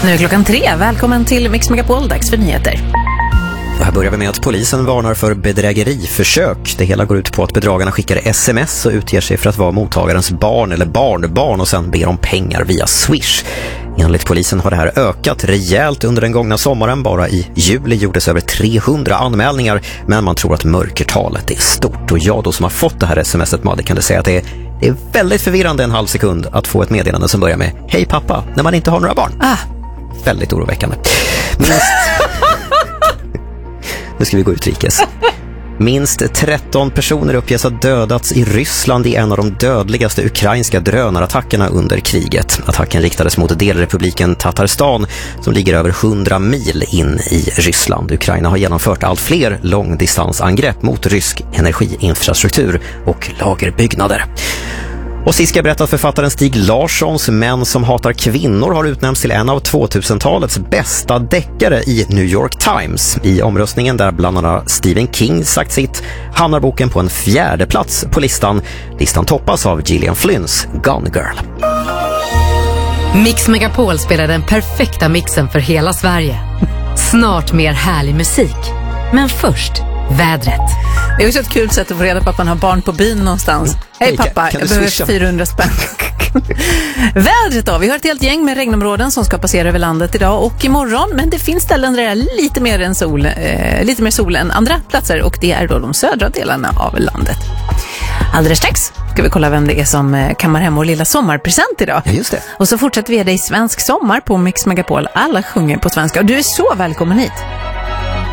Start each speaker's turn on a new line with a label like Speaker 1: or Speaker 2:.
Speaker 1: Nu är klockan 3. Välkommen till Mix Megapol, dags för nyheter.
Speaker 2: Och här börjar vi med att polisen varnar för bedrägeriförsök. Det hela går ut på att bedragarna skickar sms och utger sig för att vara mottagarens barn eller barnbarn och sen ber om pengar via Swish. Enligt polisen har det här ökat rejält under den gångna sommaren. Bara i juli gjordes över 300 anmälningar, men man tror att mörkertalet är stort. Och jag då som har fått det här smset, Madde, kan du säga att det är väldigt förvirrande en halv sekund att få ett meddelande som börjar med "Hej pappa", när man inte har några barn. Väldigt oroväckande. Nu ska vi gå utrikes. Minst 13 personer uppges ha dödats i Ryssland i en av de dödligaste ukrainska drönarattackerna under kriget. Attacken riktades mot delrepubliken Tatarstan som ligger över 100 mil in i Ryssland. Ukraina har genomfört allt fler långdistansangrepp mot rysk energiinfrastruktur och lagerbyggnader. Och sist ska jag berätta att författaren Stig Larssons Män som hatar kvinnor har utnämnts till en av 2000-talets bästa deckare i New York Times. I omröstningen där bland annat Stephen King sagt sitt hamnar boken på en 4:e plats på listan. Listan toppas av Gillian Flynns Gone Girl.
Speaker 3: Mix Megapol spelar den perfekta mixen för hela Sverige. Snart mer härlig musik. Men först, vädret.
Speaker 1: Det är också ett kul sätt att få reda på att man har barn på byn någonstans. Hej pappa, jag behöver 400 spänn. Vädret då, vi har ett helt gäng med regnområden som ska passera över landet idag och imorgon, men det finns ställen där det är lite mer sol än andra platser, och det är då de södra delarna av landet. Alldeles strax ska vi kolla vem det är som kammar hem vår lilla sommarpresent idag.
Speaker 2: Ja, just det.
Speaker 1: Och så fortsätter vi dig svensk sommar på Mix Megapol. Alla sjunger på svenska och du är så välkommen hit.